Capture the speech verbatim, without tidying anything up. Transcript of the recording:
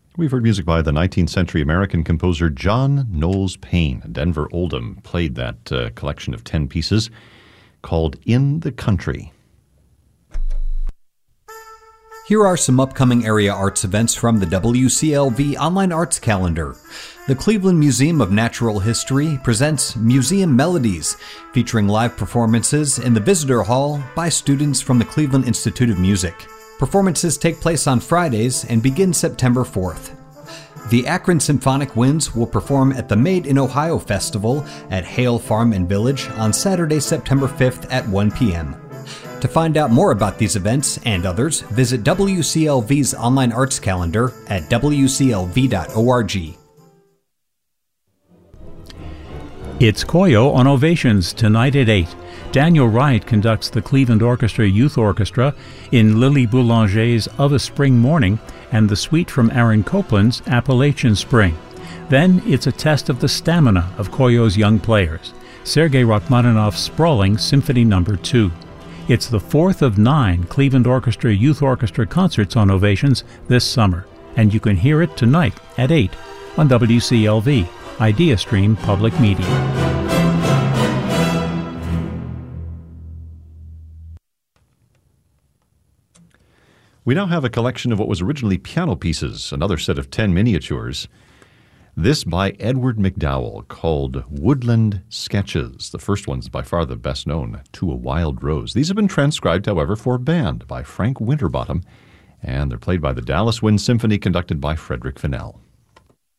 We've heard music by the nineteenth century American composer John Knowles Paine. Denver Oldham played that uh, collection of ten pieces called In the Country. Here are some upcoming area arts events from the W C L V Online Arts Calendar. The Cleveland Museum of Natural History presents Museum Melodies, featuring live performances in the Visitor Hall by students from the Cleveland Institute of Music. Performances take place on Fridays and begin September fourth. The Akron Symphonic Winds will perform at the Made in Ohio Festival at Hale Farm and Village on Saturday, September fifth at one p.m. To find out more about these events and others, visit W C L V's online arts calendar at w c l v dot org. It's Koyo on Ovations tonight at eight. Daniel Wright conducts the Cleveland Orchestra Youth Orchestra in Lily Boulanger's Of a Spring Morning and the suite from Aaron Copland's Appalachian Spring. Then it's a test of the stamina of Koyo's young players. Sergei Rachmaninoff's sprawling Symphony Number two. It's the fourth of nine Cleveland Orchestra Youth Orchestra concerts on Ovations this summer, and you can hear it tonight at eight on W C L V, IdeaStream Public Media. We now have a collection of what was originally piano pieces, another set of ten miniatures. This by Edward McDowell, called Woodland Sketches. The first one's by far the best known, To a Wild Rose. These have been transcribed, however, for band by Frank Winterbottom, and they're played by the Dallas Wind Symphony, conducted by Frederick Fennell.